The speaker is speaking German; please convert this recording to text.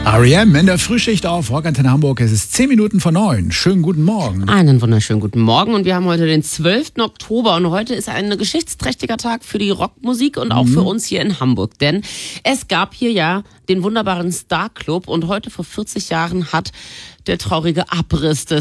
R.E.M. in der Frühschicht auf Rockantenne Hamburg. Es ist 10 Minuten vor 9. Schönen guten Morgen. Einen wunderschönen guten Morgen und wir haben heute den 12. Oktober und heute ist ein geschichtsträchtiger Tag für die Rockmusik und auch für uns hier in Hamburg. Denn es gab hier ja den wunderbaren Star Club und heute vor 40 Jahren hat der traurige Abriss des